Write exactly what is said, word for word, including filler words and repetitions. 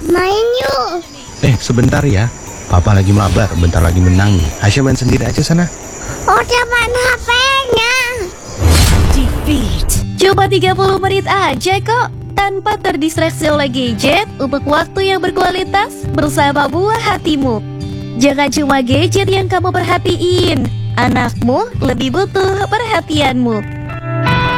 Main yuk. Eh, sebentar ya. Papa lagi mabar, bentar lagi menang nih. Aisyah main sendiri aja sana. Udah main H P-nya. Coba tiga puluh menit aja kok, tanpa terdistraksi oleh gadget, untuk waktu yang berkualitas bersama buah hatimu. Jangan cuma gadget yang kamu perhatiin, anakmu lebih butuh perhatianmu.